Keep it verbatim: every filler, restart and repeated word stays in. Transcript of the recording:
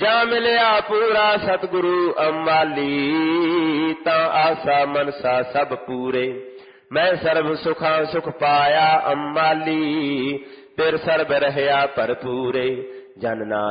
ਜਾਂ ਮਿਲਿਆ ਪੂਰਾ ਸਤਿਗੁਰੂ ਅਮਾਲੀ, ਤਾਂ ਆਸਾ ਮਨਸਾ ਸਭ ਪੂਰੇ। ਮੈਂ ਸਰਬ ਸੁਖਾਂ ਸੁਖ ਪਾਇਆ ਅਮਾਲੀ, ਫਿਰ ਸਰਬ ਰਹਿਆ ਭਰਪੂਰੇ। ਜਨ ਨਾਨਕ